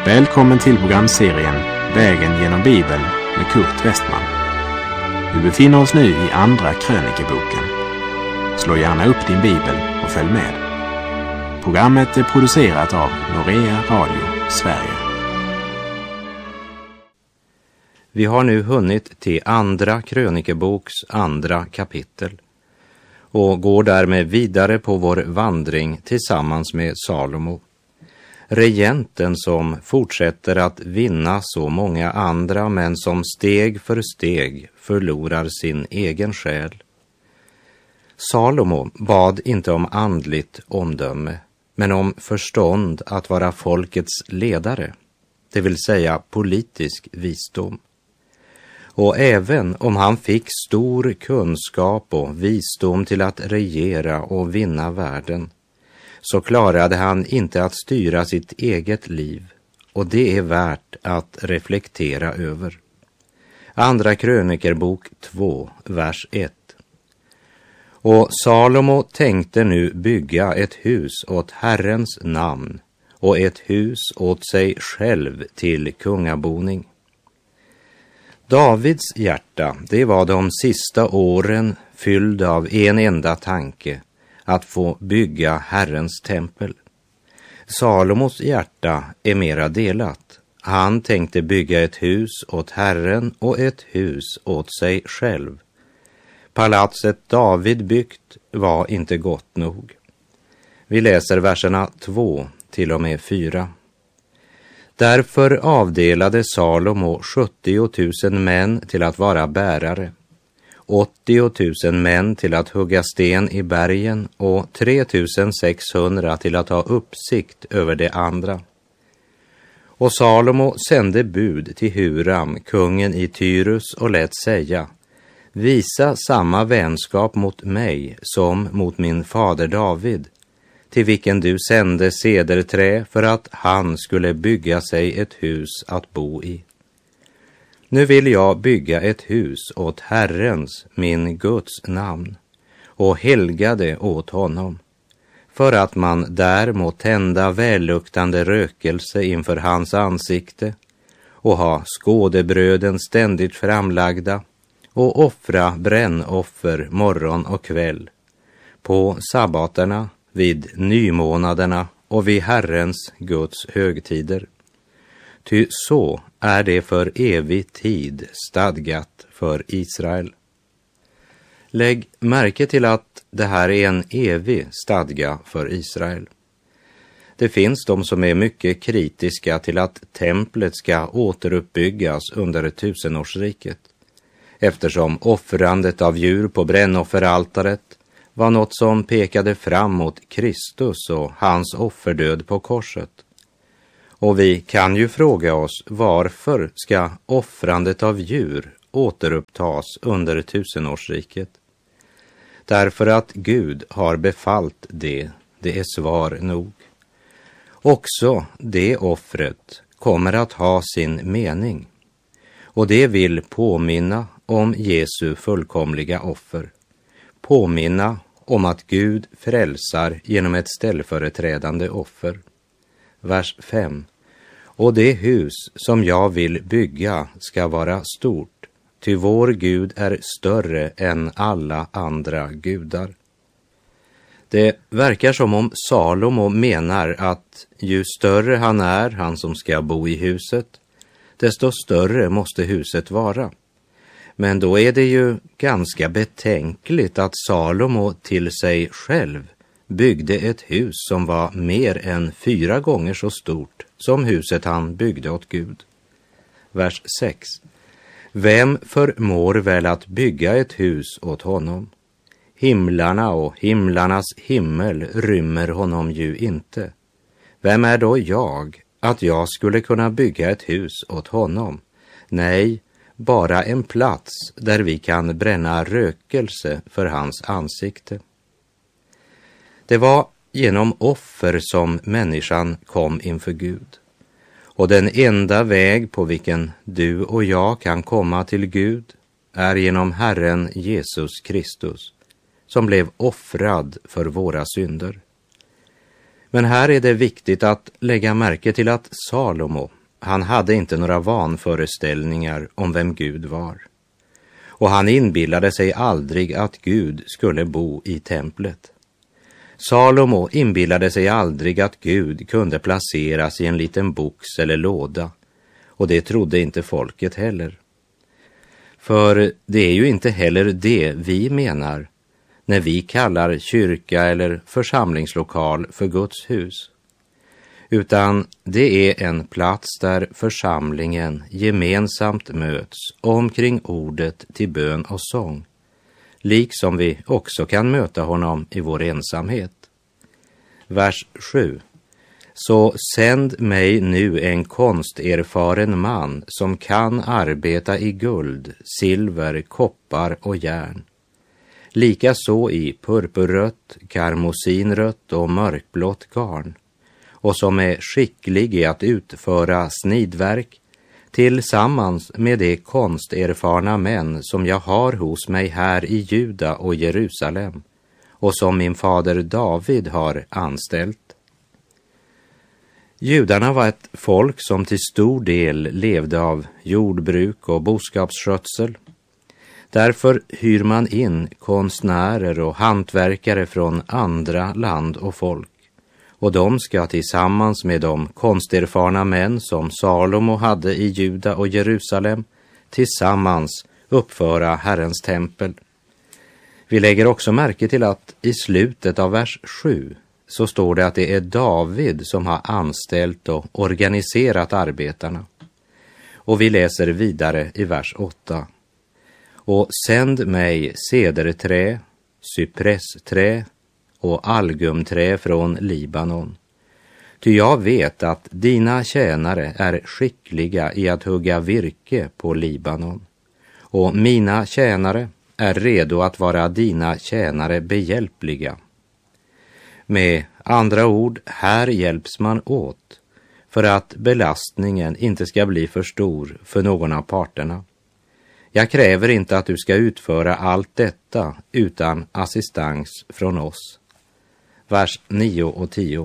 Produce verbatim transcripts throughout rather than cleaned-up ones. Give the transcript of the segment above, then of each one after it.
Välkommen till programserien Vägen genom Bibeln med Kurt Westman. Vi befinner oss nu i andra krönikeboken. Slå gärna upp din bibel och följ med. Programmet är producerat av Norea Radio Sverige. Vi har nu hunnit till andra krönikeboks andra kapitel och går därmed vidare på vår vandring tillsammans med Salomo. Regenten som fortsätter att vinna så många andra men som steg för steg förlorar sin egen själ. Salomo bad inte om andligt omdöme men om förstånd att vara folkets ledare, det vill säga politisk visdom. Och även om han fick stor kunskap och visdom till att regera och vinna världen, så klarade han inte att styra sitt eget liv, och det är värt att reflektera över. Andra krönikerbok två, vers ett. Och Salomo tänkte nu bygga ett hus åt Herrens namn och ett hus åt sig själv till kungaboning. Davids hjärta, det var de sista åren fylld av en enda tanke, att få bygga Herrens tempel. Salomos hjärta är mera delat. Han tänkte bygga ett hus åt Herren och ett hus åt sig själv. Palatset David byggt var inte gott nog. Vi läser verserna två till och med fyra. Därför avdelade Salomo sjuttio tusen män till att vara bärare, åttio tusen män till att hugga sten i bergen och tre tusen sexhundra till att ha uppsikt över det andra. Och Salomo sände bud till Huram, kungen i Tyrus, och lät säga: visa samma vänskap mot mig som mot min fader David, till vilken du sände cederträ för att han skulle bygga sig ett hus att bo i. Nu vill jag bygga ett hus åt Herrens, min Guds namn, och helga det åt honom, för att man där må tända välluktande rökelse inför hans ansikte och ha skådebröden ständigt framlagda och offra brännoffer morgon och kväll, på sabbaterna, vid nymånaderna och vid Herrens Guds högtider. Ty så är det för evig tid stadgat för Israel. Lägg märke till att det här är en evig stadga för Israel. Det finns de som är mycket kritiska till att templet ska återuppbyggas under tusenårsriket, eftersom offrandet av djur på brännofferaltaret var något som pekade fram mot Kristus och hans offerdöd på korset. Och vi kan ju fråga oss, varför ska offrandet av djur återupptas under tusenårsriket? Därför att Gud har befallt det, det är svar nog. Också det offret kommer att ha sin mening, och det vill påminna om Jesu fullkomliga offer. Påminna om att Gud frälsar genom ett ställföreträdande offer. Vers fem. Och det hus som jag vill bygga ska vara stort, ty vår Gud är större än alla andra gudar. Det verkar som om Salomo menar att ju större han är, han som ska bo i huset, desto större måste huset vara. Men då är det ju ganska betänkligt att Salomo till sig själv byggde ett hus som var mer än fyra gånger så stort som huset han byggde åt Gud. Vers sex. Vem förmår väl att bygga ett hus åt honom? Himlarna och himlarnas himmel rymmer honom ju inte. Vem är då jag att jag skulle kunna bygga ett hus åt honom? Nej, bara en plats där vi kan bränna rökelse för hans ansikte. Det var genom offer som människan kom inför Gud. Och den enda väg på vilken du och jag kan komma till Gud är genom Herren Jesus Kristus, som blev offrad för våra synder. Men här är det viktigt att lägga märke till att Salomo, han hade inte några vanföreställningar om vem Gud var. Och han inbillade sig aldrig att Gud skulle bo i templet. Salomo inbillade sig aldrig att Gud kunde placeras i en liten box eller låda, och det trodde inte folket heller. För det är ju inte heller det vi menar när vi kallar kyrka eller församlingslokal för Guds hus, utan det är en plats där församlingen gemensamt möts omkring ordet till bön och sång, liksom vi också kan möta honom i vår ensamhet. Vers sju. Så sänd mig nu en konsterfaren man som kan arbeta i guld, silver, koppar och järn. Likaså i purpurrött, karmosinrött och mörkblått garn, och som är skicklig i att utföra snidverk tillsammans med de konsterfarna män som jag har hos mig här i Juda och Jerusalem och som min fader David har anställt. Judarna var ett folk som till stor del levde av jordbruk och boskapsskötsel. Därför hyr man in konstnärer och hantverkare från andra land och folk, och de ska tillsammans med de konsterfarna män som Salomo hade i Juda och Jerusalem tillsammans uppföra Herrens tempel. Vi lägger också märke till att i slutet av vers sju så står det att det är David som har anställt och organiserat arbetarna. Och vi läser vidare i vers åtta. Och sänd mig cederträ, cypressträ och algumträ från Libanon. Ty jag vet att dina tjänare är skickliga i att hugga virke på Libanon. Och mina tjänare är redo att vara dina tjänare behjälpliga. Med andra ord, här hjälps man åt för att belastningen inte ska bli för stor för någon av parterna. Jag kräver inte att du ska utföra allt detta utan assistans från oss. Vers nio och tio.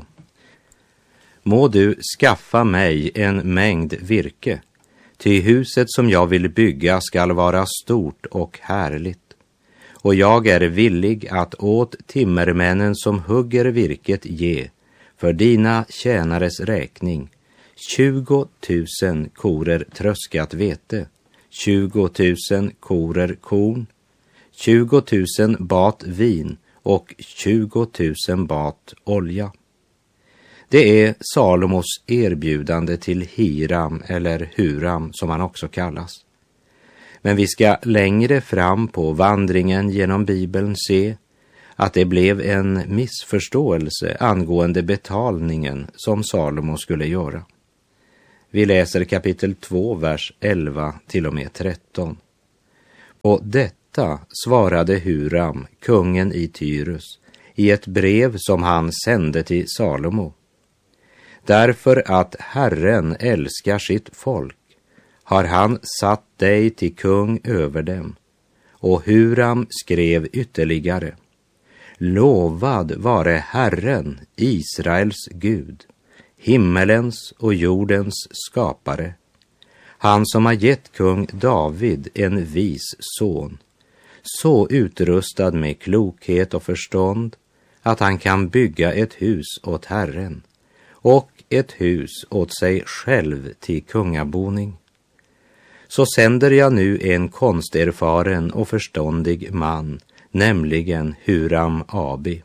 Må du skaffa mig en mängd virke, ty huset som jag vill bygga skall vara stort och härligt. Och jag är villig att åt timmermännen som hugger virket ge, för dina tjänares räkning, tjugo tusen korer tröskat vete, tjugo tusen korer korn, tjugo tusen bat vin och tjugo tusen bat olja. Det är Salomos erbjudande till Hiram eller Huram som han också kallas. Men vi ska längre fram på vandringen genom Bibeln se att det blev en missförståelse angående betalningen som Salomo skulle göra. Vi läser kapitel två, vers elva till och med tretton. Och detta svarade Huram, kungen i Tyrus, i ett brev som han sände till Salomo. Därför att Herren älskar sitt folk har han satt dig till kung över dem. Och Huram skrev ytterligare: Lovad vare Herren, Israels Gud, himmelens och jordens skapare, han som har gett kung David en vis son, så utrustad med klokhet och förstånd att han kan bygga ett hus åt Herren och ett hus åt sig själv till kungaboning. Så sänder jag nu en konsterfaren och förståndig man, nämligen Huram Abi.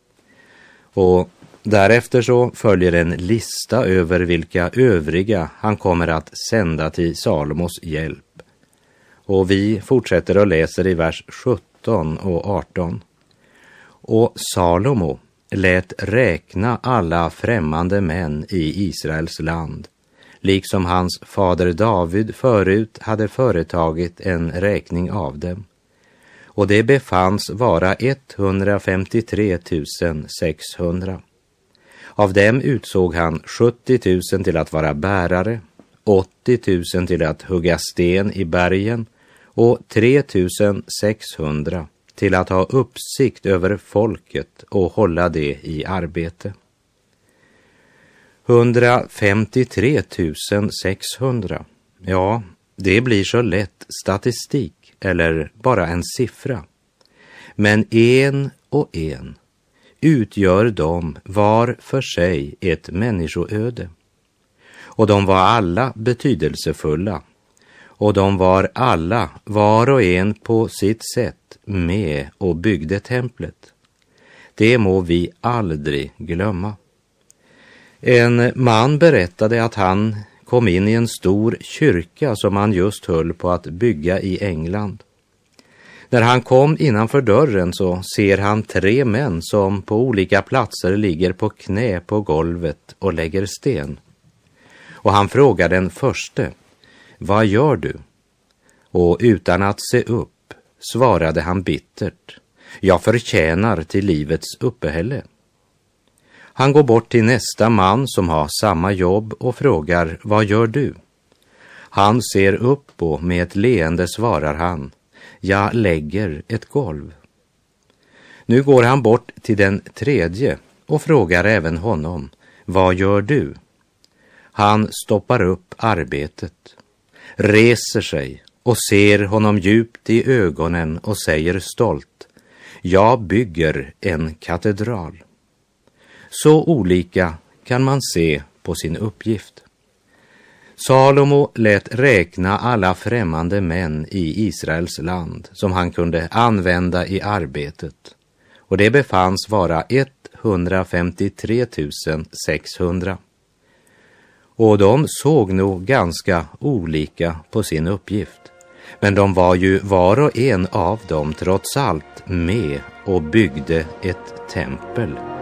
Och därefter så följer en lista över vilka övriga han kommer att sända till Salomos hjälp. Och vi fortsätter och läser i vers sjutton och arton. Och Salomo lät räkna alla främmande män i Israels land, liksom hans fader David förut hade företagit en räkning av dem. Och det befanns vara etthundrafemtiotre tusen sexhundra. Av dem utsåg han sjuttio tusen till att vara bärare, åttio tusen till att hugga sten i bergen och tre tusen sexhundra till att ha uppsikt över folket och hålla det i arbete. hundrafemtiotre tusen sexhundra. Ja, det blir så lätt statistik eller bara en siffra. Men en och en utgör de var för sig ett människoöde. Och de var alla betydelsefulla. Och de var alla, var och en på sitt sätt, med och byggde templet. Det må vi aldrig glömma. En man berättade att han kom in i en stor kyrka som han just höll på att bygga i England. När han kom innanför dörren så ser han tre män som på olika platser ligger på knä på golvet och lägger sten. Och han frågar den förste: vad gör du? Och utan att se upp svarade han bittert: jag förtjänar till livets uppehälle. Han går bort till nästa man som har samma jobb och frågar: vad gör du? Han ser upp och med ett leende svarar han: jag lägger ett golv. Nu går han bort till den tredje och frågar även honom: vad gör du? Han stoppar upp arbetet, reser sig och ser honom djupt i ögonen och säger stolt: jag bygger en katedral. Så olika kan man se på sin uppgift. Salomo lät räkna alla främmande män i Israels land som han kunde använda i arbetet, och det befanns vara hundrafemtiotre tusen sexhundra. Och de såg nog ganska olika på sin uppgift, men de var ju var och en av dem trots allt med och byggde ett tempel.